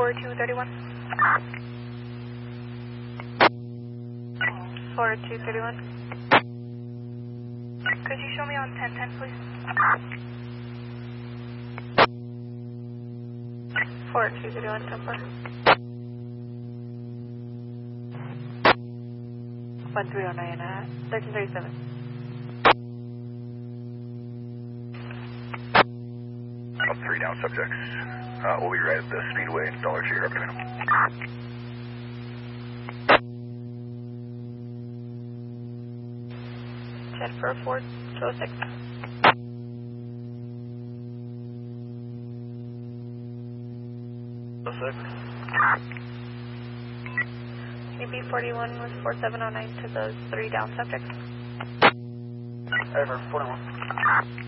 4231. 4231. Could you show me on 1010, please? 4231, 10-4. 1309, 1337. Three down subjects. We'll be right at the Speedway in Dollar Tree, Revenue. Jet for 406. CB41 was 4709 to those three down subjects. Over, 41.